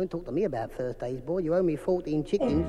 Don't talk to me about first days, boy. You owe me 14 chickens.